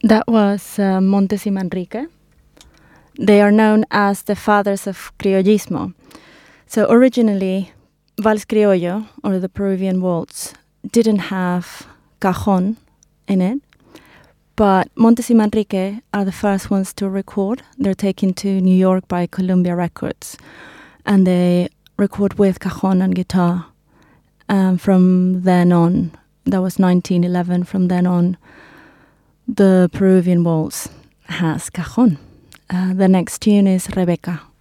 That was Montes y Manrique. They are known as the fathers of criollismo. So originally, Vals Criollo, or the Peruvian waltz, didn't have cajon in it, but Montes y Manrique are the first ones to record. They're taken to New York by Columbia Records, and they record with cajon and guitar. From then on, that was 1911, from then on, the Peruvian waltz has cajon. The next tune is Rebecca.